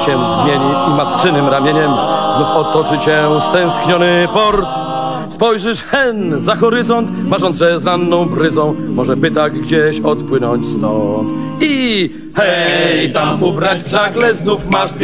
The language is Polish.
się zmieni i matczynym ramieniem znów otoczy cię stęskniony port. Spojrzysz hen za horyzont, marzące z ranną bryzą, może by tak gdzieś odpłynąć stąd. I hej, tam ubrać w żagle znów masz